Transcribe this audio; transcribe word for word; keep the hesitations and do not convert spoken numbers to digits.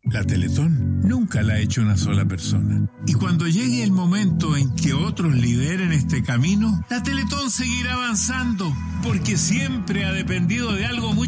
La Teletón nunca la ha hecho una sola persona. Y cuando llegue el momento en que otros lideren este camino, la Teletón seguirá avanzando, porque siempre ha dependido de algo muy